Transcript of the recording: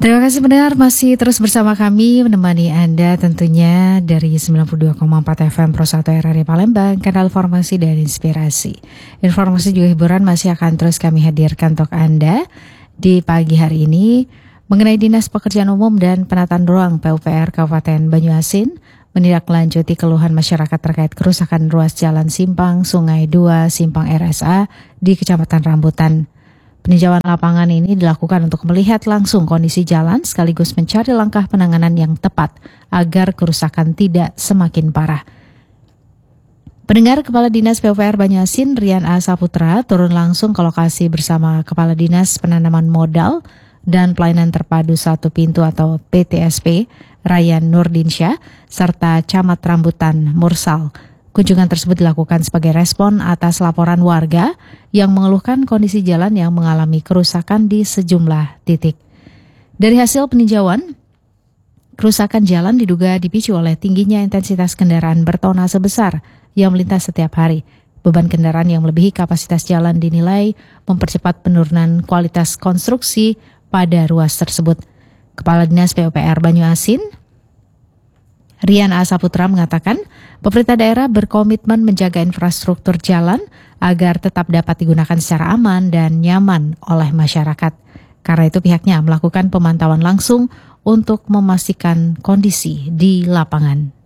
Terima kasih pendengar masih terus bersama kami menemani Anda tentunya dari 92,4 FM Pro 1 RRI Palembang, kanal informasi dan inspirasi. Informasi juga hiburan masih akan terus kami hadirkan untuk Anda di pagi hari ini mengenai Dinas Pekerjaan Umum dan Penataan Ruang PUPR Kabupaten Banyuasin menindaklanjuti keluhan masyarakat terkait kerusakan ruas jalan Simpang Sungai 2 Simpang RSA di Kecamatan Rambutan. Peninjauan lapangan ini dilakukan untuk melihat langsung kondisi jalan sekaligus mencari langkah penanganan yang tepat agar kerusakan tidak semakin parah. Pendengar, Kepala Dinas PUPR Banyuasin Rian A. Saputra turun langsung ke lokasi bersama Kepala Dinas Penanaman Modal dan Pelayanan Terpadu Satu Pintu atau PTSP Ryan Nurdinsyah serta Camat Rambutan Mursal. Kunjungan tersebut dilakukan sebagai respon atas laporan warga yang mengeluhkan kondisi jalan yang mengalami kerusakan di sejumlah titik. Dari hasil peninjauan, kerusakan jalan diduga dipicu oleh tingginya intensitas kendaraan bertona besar yang melintas setiap hari. Beban kendaraan yang melebihi kapasitas jalan dinilai mempercepat penurunan kualitas konstruksi pada ruas tersebut. Kepala Dinas PUPR Banyuasin Rian A. Saputra mengatakan, pemerintah daerah berkomitmen menjaga infrastruktur jalan agar tetap dapat digunakan secara aman dan nyaman oleh masyarakat. Karena itu pihaknya melakukan pemantauan langsung untuk memastikan kondisi di lapangan.